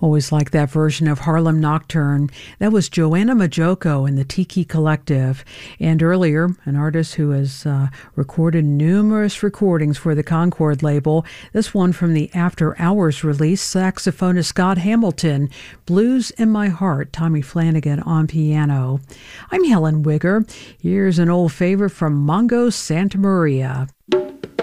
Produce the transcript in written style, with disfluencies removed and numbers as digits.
Always like that version of Harlem Nocturne. That was Joanna Majoko and the Tiki Collective. And earlier, an artist who has recorded numerous recordings for the Concord label. This one from the After Hours release, saxophonist Scott Hamilton, Blues in My Heart, Tommy Flanagan on piano. I'm Helen Wigger. Here's an old favorite from Mongo Santa Maria.